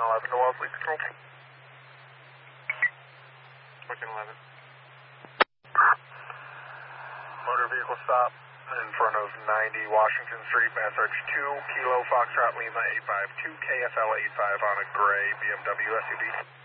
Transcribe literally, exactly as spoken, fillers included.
eleven to Wellesley Control. Lincoln eleven. Motor vehicle stop in front of ninety Washington Street, Mass Arch two, Kilo Foxtrot Lima eight five two, K S L eight five on a gray B M W S U V.